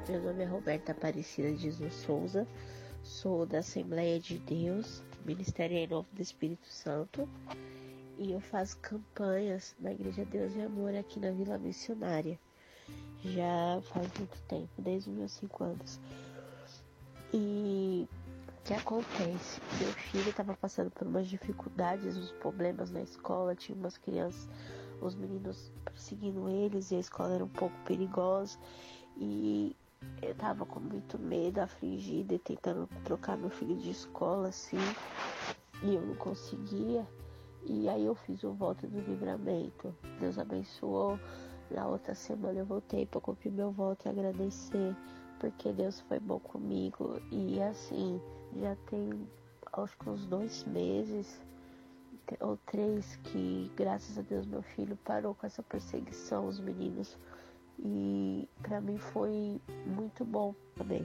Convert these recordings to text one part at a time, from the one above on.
Meu nome é Roberta Aparecida de Jesus Souza, sou da Assembleia de Deus, Ministério em Nome do Espírito Santo, e eu faço campanhas na Igreja Deus e Amor aqui na Vila Missionária. Já faz muito tempo, desde os meus 5 anos. E o que acontece? Meu filho estava passando por umas dificuldades, uns problemas na escola, tinha umas crianças, os meninos perseguindo eles, e a escola era um pouco perigosa. E eu tava com muito medo, afligida, e tentando trocar meu filho de escola, assim, e eu não conseguia. E aí eu fiz o voto do livramento. Deus abençoou. Na outra semana eu voltei para cumprir meu voto e agradecer, porque Deus foi bom comigo. E assim, já tem acho que uns 2 meses ou 3 que, graças a Deus, meu filho parou com essa perseguição, os meninos. E para mim foi muito bom também.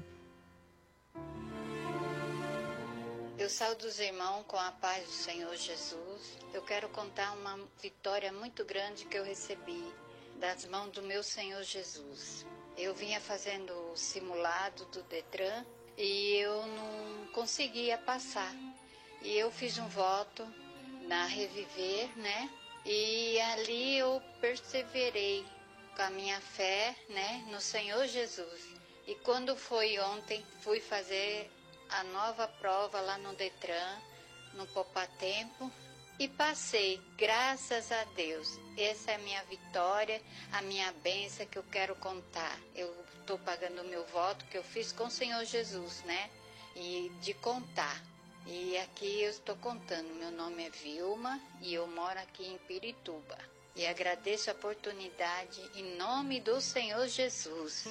Eu saúdo os irmãos com a paz do Senhor Jesus. Eu quero contar uma vitória muito grande que eu recebi das mãos do meu Senhor Jesus. Eu vinha fazendo o simulado do Detran e eu não conseguia passar. E eu fiz um voto na Reviver, né? E ali eu perseverei com a minha fé, né, no Senhor Jesus. E quando foi ontem, fui fazer a nova prova lá no Detran, no Poupatempo, e passei, graças a Deus. Essa é a minha vitória, a minha bênção que eu quero contar. Eu estou pagando o meu voto que eu fiz com o Senhor Jesus, né? E de contar. E aqui eu estou contando. Meu nome é Vilma e eu moro aqui em Pirituba. E agradeço a oportunidade em nome do Senhor Jesus.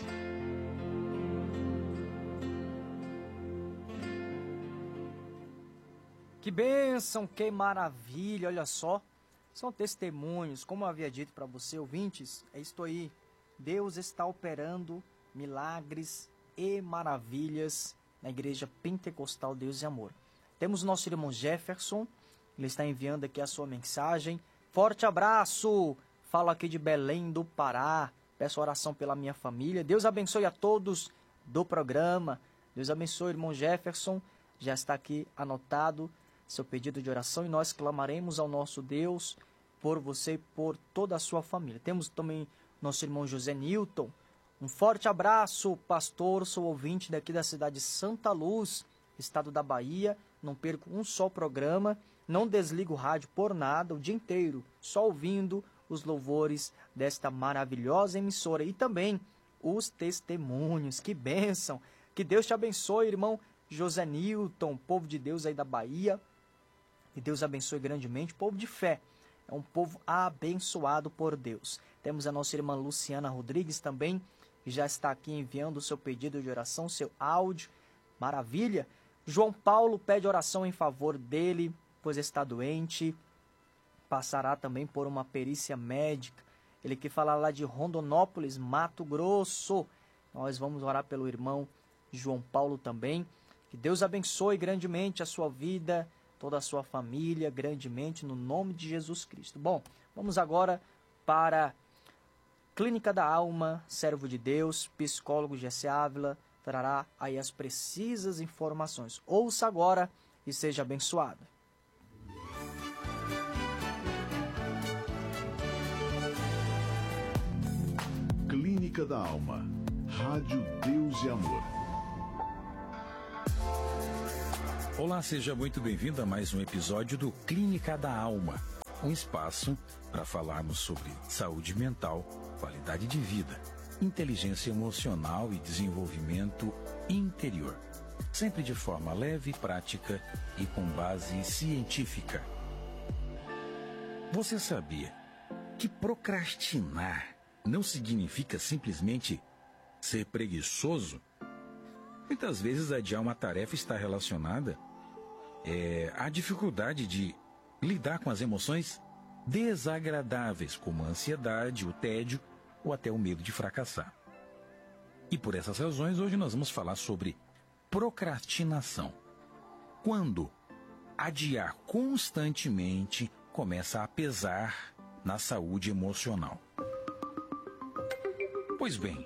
Que bênção, que maravilha, olha só. São testemunhos, como eu havia dito para você, ouvintes, é isto aí. Deus está operando milagres e maravilhas na Igreja Pentecostal Deus e Amor. Temos o nosso irmão Jefferson, ele está enviando aqui a sua mensagem. Forte abraço, falo aqui de Belém do Pará, peço oração pela minha família. Deus abençoe a todos do programa. Deus abençoe, irmão Jefferson, já está aqui anotado seu pedido de oração e nós clamaremos ao nosso Deus por você e por toda a sua família. Temos também nosso irmão José Newton. Um forte abraço, pastor, sou ouvinte daqui da cidade de Santa Luz, estado da Bahia. Não perco um só programa, não desligo o rádio por nada, o dia inteiro, só ouvindo os louvores desta maravilhosa emissora e também os testemunhos. Que bênção! Que Deus te abençoe, irmão José Newton, povo de Deus aí da Bahia. Que Deus abençoe grandemente, povo de fé. É um povo abençoado por Deus. Temos a nossa irmã Luciana Rodrigues também, que já está aqui enviando o seu pedido de oração, seu áudio. Maravilha! João Paulo pede oração em favor dele, pois está doente. Passará também por uma perícia médica. Ele que fala lá de Rondonópolis, Mato Grosso. Nós vamos orar pelo irmão João Paulo também. Que Deus abençoe grandemente a sua vida, toda a sua família, grandemente, no nome de Jesus Cristo. Bom, vamos agora para Clínica da Alma, servo de Deus, psicólogo Jesse Ávila, trará aí as precisas informações. Ouça agora e seja abençoado. Clínica da Alma, Rádio Deus e Amor. Olá, seja muito bem-vindo a mais um episódio do Clínica da Alma, um espaço para falarmos sobre saúde mental, qualidade de vida, inteligência emocional e desenvolvimento interior, sempre de forma leve, prática e com base científica. Você sabia que procrastinar não significa simplesmente ser preguiçoso? Muitas vezes adiar uma tarefa está relacionada à dificuldade de lidar com as emoções desagradáveis, como a ansiedade, o tédio ou até o medo de fracassar. E por essas razões, hoje nós vamos falar sobre procrastinação. Quando adiar constantemente começa a pesar na saúde emocional. Pois bem,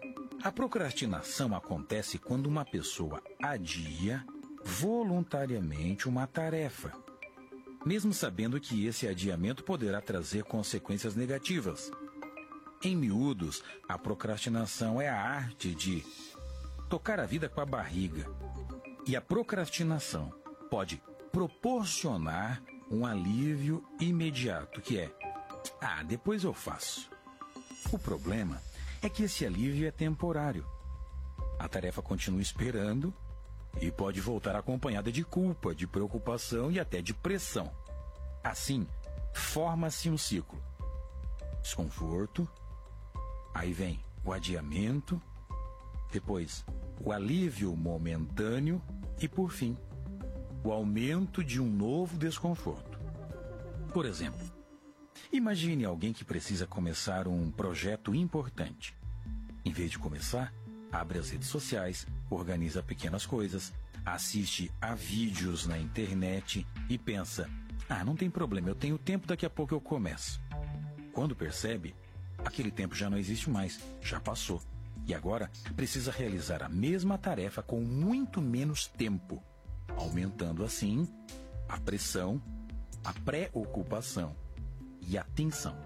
A procrastinação acontece quando uma pessoa adia voluntariamente uma tarefa, mesmo sabendo que esse adiamento poderá trazer consequências negativas. Em miúdos, a procrastinação é a arte de tocar a vida com a barriga. E a procrastinação pode proporcionar um alívio imediato, que é: depois eu faço. O problema é que esse alívio é temporário. A tarefa continua esperando e pode voltar acompanhada de culpa, de preocupação e até de pressão. Assim, forma-se um ciclo. Desconforto, aí vem o adiamento, depois o alívio momentâneo e, por fim, o aumento de um novo desconforto. Por exemplo, imagine alguém que precisa começar um projeto importante. Em vez de começar, abre as redes sociais, organiza pequenas coisas, assiste a vídeos na internet e pensa: não tem problema, eu tenho tempo, daqui a pouco eu começo. Quando percebe, aquele tempo já não existe mais, já passou. E agora precisa realizar a mesma tarefa com muito menos tempo, aumentando assim a pressão, a preocupação e a tensão.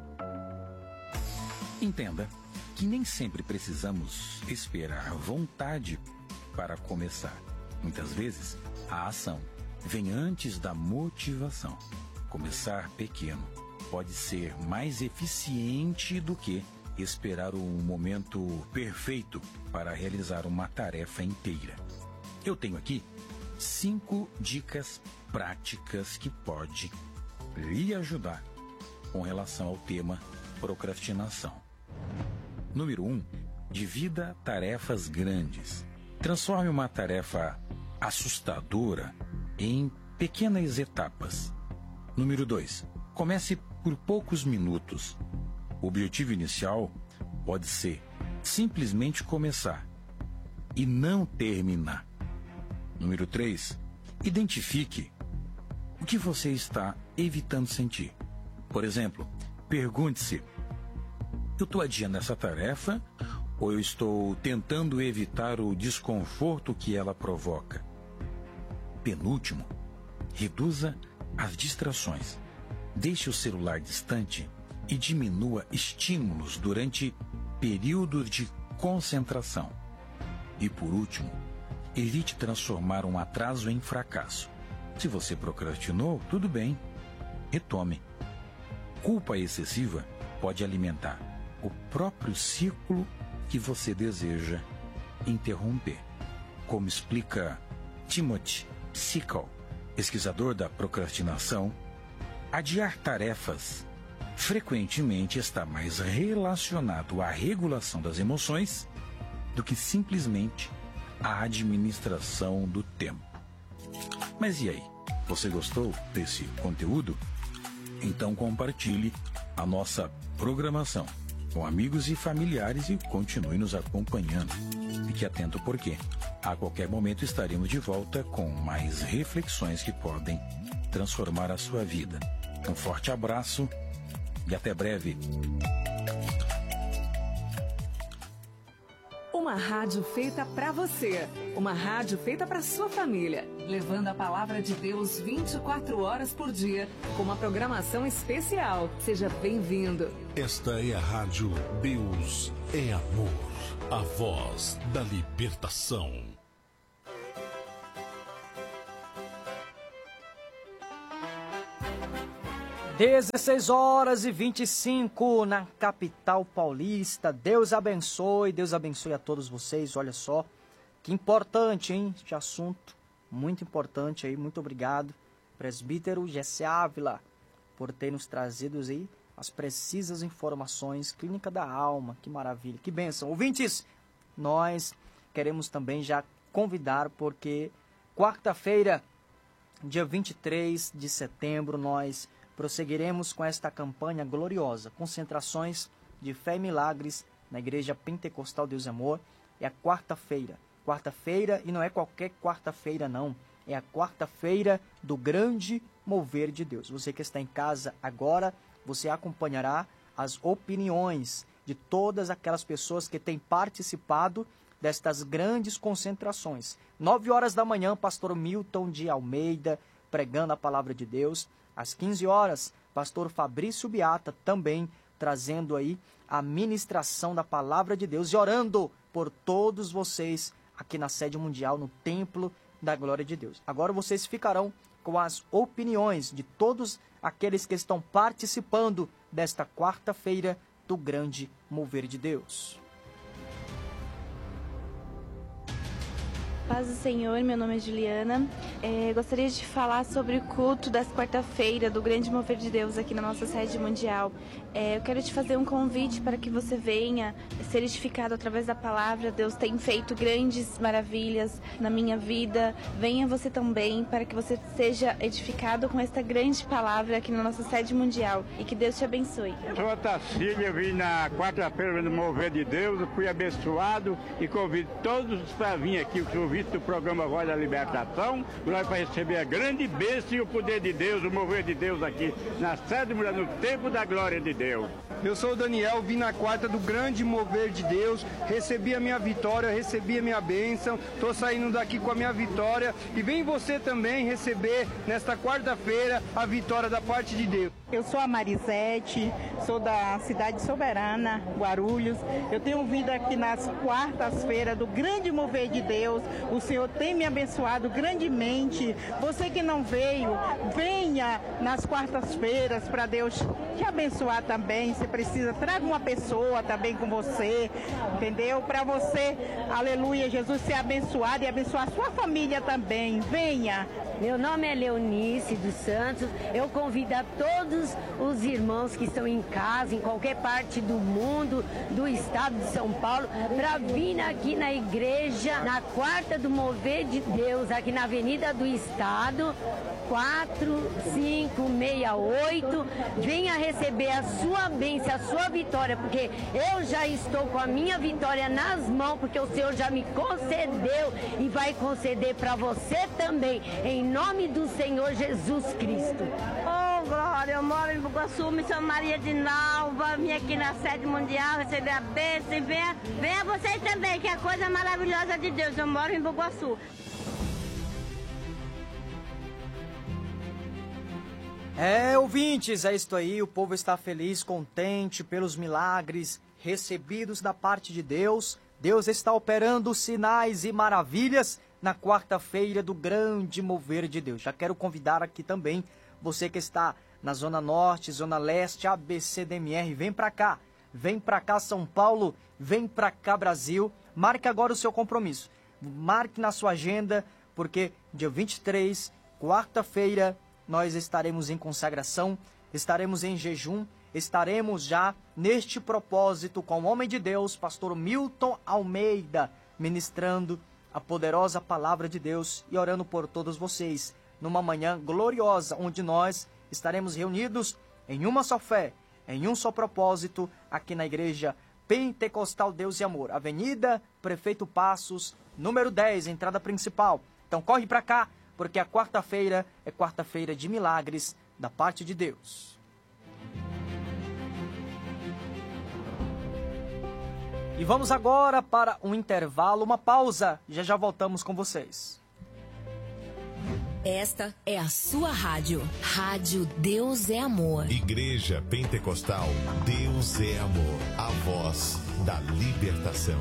Entenda que nem sempre precisamos esperar vontade para começar. Muitas vezes, a ação vem antes da motivação. Começar pequeno pode ser mais eficiente do que esperar o momento perfeito para realizar uma tarefa inteira. Eu tenho aqui 5 dicas práticas que podem lhe ajudar com relação ao tema procrastinação. Número 1. Divida tarefas grandes. Transforme uma tarefa assustadora em pequenas etapas. Número 2. Comece por poucos minutos. O objetivo inicial pode ser simplesmente começar e não terminar. Número 3. Identifique o que você está evitando sentir. Por exemplo, pergunte-se: eu estou adiando essa tarefa ou eu estou tentando evitar o desconforto que ela provoca? Penúltimo, reduza as distrações. Deixe o celular distante e diminua estímulos durante períodos de concentração. E por último, evite transformar um atraso em fracasso. Se você procrastinou, tudo bem, retome. Culpa excessiva pode alimentar o próprio ciclo que você deseja interromper. Como explica Timothy Sickle, pesquisador da procrastinação, adiar tarefas frequentemente está mais relacionado à regulação das emoções do que simplesmente à administração do tempo. Mas e aí? Você gostou desse conteúdo? Então compartilhe a nossa programação com amigos e familiares e continue nos acompanhando. Fique atento porque a qualquer momento estaremos de volta com mais reflexões que podem transformar a sua vida. Um forte abraço e até breve. Uma rádio feita para você. Uma rádio feita para sua família. Levando a palavra de Deus 24 horas por dia, com uma programação especial. Seja bem-vindo. Esta é a Rádio Deus é Amor, a voz da libertação. 16h25 na capital paulista. Deus abençoe a todos vocês. Olha só, que importante, hein? Este assunto, muito importante aí. Muito obrigado, presbítero Jesse Ávila, por ter nos trazido aí as precisas informações. Clínica da Alma, que maravilha, que bênção. Ouvintes, nós queremos também já convidar, porque quarta-feira, dia 23 de setembro, nós prosseguiremos com esta campanha gloriosa, concentrações de fé e milagres na Igreja Pentecostal Deus e Amor. É a quarta-feira, e não é qualquer quarta-feira não, é a quarta-feira do grande mover de Deus. Você que está em casa agora, você acompanhará as opiniões de todas aquelas pessoas que têm participado destas grandes concentrações. 9 horas da manhã, pastor Milton de Almeida pregando a palavra de Deus. Às 15 horas, pastor Fabrício Beata também trazendo aí a ministração da palavra de Deus e orando por todos vocês aqui na sede mundial, no Templo da Glória de Deus. Agora vocês ficarão com as opiniões de todos aqueles que estão participando desta quarta-feira do grande mover de Deus. Paz do Senhor, meu nome é Juliana. Gostaria de falar sobre o culto dessa quarta-feira do Grande Mover de Deus aqui na nossa sede mundial. Eu quero te fazer um convite para que você venha ser edificado através da palavra. Deus tem feito grandes maravilhas na minha vida. Venha você também para que você seja edificado com esta grande palavra aqui na nossa sede mundial. E que Deus te abençoe. Eu sou Otacílio, eu vim na quarta-feira do Mover de Deus, eu fui abençoado e convido todos para vir aqui, o convite do programa Voz da Libertação, nós para receber a grande bênção e o poder de Deus, o mover de Deus aqui na sede mulher, no tempo da glória de Deus. Eu sou o Daniel, vim na quarta do grande mover de Deus, recebi a minha vitória, recebi a minha bênção, estou saindo daqui com a minha vitória e vem você também receber nesta quarta-feira a vitória da parte de Deus. Eu sou a Marisete, sou da cidade soberana, Guarulhos. Eu tenho vindo aqui nas quartas-feiras do grande mover de Deus. O Senhor tem me abençoado grandemente. Você que não veio, venha nas quartas-feiras para Deus te abençoar também. Você precisa, traga uma pessoa também com você, entendeu? Para você, aleluia, Jesus ser abençoado e abençoar a sua família também. Venha. Meu nome é Leonice dos Santos. Eu convido a todos os irmãos que estão em casa, em qualquer parte do mundo, do estado de São Paulo, para vir aqui na igreja, na quarta do Mover de Deus, aqui na Avenida do Estado, 4568. Venha receber a sua bênção, a sua vitória, porque eu já estou com a minha vitória nas mãos, porque o Senhor já me concedeu e vai conceder para você também, em nome do Senhor Jesus Cristo. Oh, glória, eu moro em Bugaçu, Missão Maria de Nalva, vim aqui na sede mundial receber a bênção e venha vocês também, que é a coisa maravilhosa de Deus, eu moro em Bugaçu. Ouvintes, é isto aí, o povo está feliz, contente pelos milagres recebidos da parte de Deus. Deus está operando sinais e maravilhas na quarta-feira do grande mover de Deus. Já quero convidar aqui também você que está na Zona Norte, Zona Leste, ABCDMR, vem para cá São Paulo, vem para cá Brasil, marque agora o seu compromisso, marque na sua agenda, porque dia 23, quarta-feira, nós estaremos em consagração, estaremos em jejum, estaremos já neste propósito com o homem de Deus, pastor Milton Almeida, ministrando a poderosa palavra de Deus e orando por todos vocês, numa manhã gloriosa, onde nós estaremos reunidos em uma só fé, em um só propósito, aqui na Igreja Pentecostal Deus e Amor, Avenida Prefeito Passos, número 10, entrada principal. Então corre para cá, porque a quarta-feira é quarta-feira de milagres da parte de Deus. E vamos agora para um intervalo, uma pausa. Já voltamos com vocês. Esta é a sua rádio. Rádio Deus é Amor. Igreja Pentecostal Deus é Amor. A voz da libertação.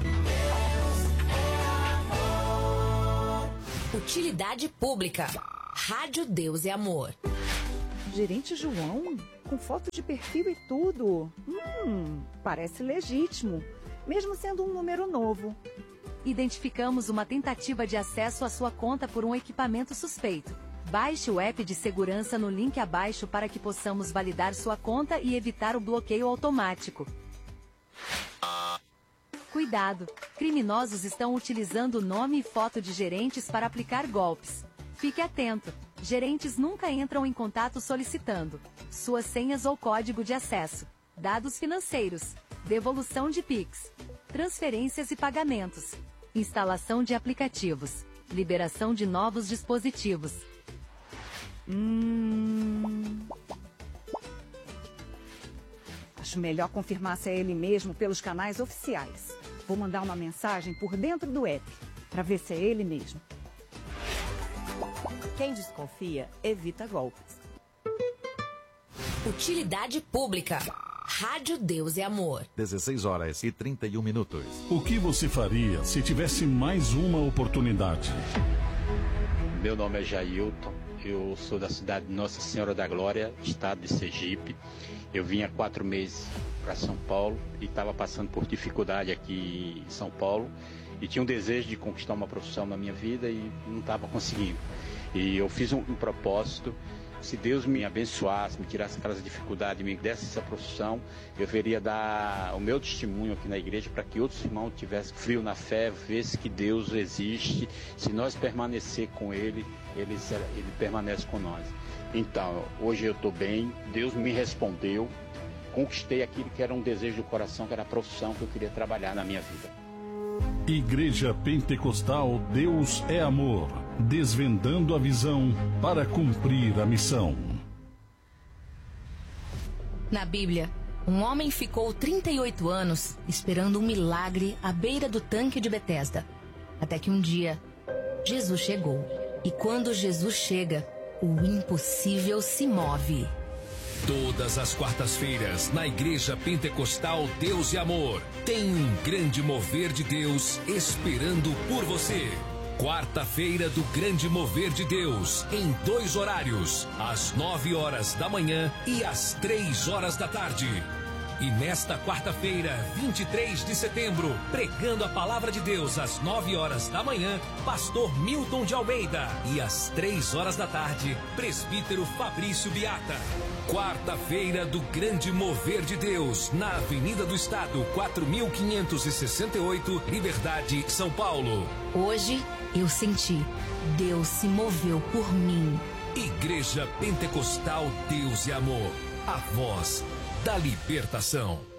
Utilidade pública. Rádio Deus é Amor. Gerente João, com foto de perfil e tudo. Parece legítimo, mesmo sendo um número novo. Identificamos uma tentativa de acesso à sua conta por um equipamento suspeito. Baixe o app de segurança no link abaixo para que possamos validar sua conta e evitar o bloqueio automático. Cuidado! Criminosos estão utilizando o nome e foto de gerentes para aplicar golpes. Fique atento! Gerentes nunca entram em contato solicitando suas senhas ou código de acesso, dados financeiros, devolução de Pix, transferências e pagamentos, instalação de aplicativos, liberação de novos dispositivos. Acho melhor confirmar se é ele mesmo pelos canais oficiais. Vou mandar uma mensagem por dentro do app para ver se é ele mesmo. Quem desconfia, evita golpes. Utilidade pública. Rádio Deus é Amor. 16h31. O que você faria se tivesse mais uma oportunidade? Meu nome é Jailton, eu sou da cidade de Nossa Senhora da Glória, estado de Sergipe. Eu vim há 4 meses para São Paulo e estava passando por dificuldade aqui em São Paulo e tinha um desejo de conquistar uma profissão na minha vida e não estava conseguindo. E eu fiz um propósito. Se Deus me abençoasse, me tirasse aquelas dificuldades, me desse essa profissão, eu veria dar o meu testemunho aqui na igreja para que outros irmãos tivessem frio na fé, vissem que Deus existe. Se nós permanecer com Ele, Ele permanece com nós. Então, hoje eu estou bem, Deus me respondeu, conquistei aquilo que era um desejo do coração, que era a profissão que eu queria trabalhar na minha vida. Igreja Pentecostal Deus é Amor. Desvendando a visão para cumprir a missão. Na Bíblia, um homem ficou 38 anos esperando um milagre à beira do tanque de Betesda. Até que um dia, Jesus chegou. E quando Jesus chega, o impossível se move. Todas as quartas-feiras, na Igreja Pentecostal Deus e Amor, tem um grande mover de Deus esperando por você. Quarta-feira do Grande Mover de Deus, em 2 horários, às 9 horas da manhã e às 3 horas da tarde. E nesta quarta-feira, 23 de setembro, pregando a palavra de Deus às 9 horas da manhã, pastor Milton de Almeida. E às 3 horas da tarde, presbítero Fabrício Biata. Quarta-feira do Grande Mover de Deus, na Avenida do Estado, 4568, Liberdade, São Paulo. Hoje, eu senti, Deus se moveu por mim. Igreja Pentecostal Deus e Amor, a voz da libertação.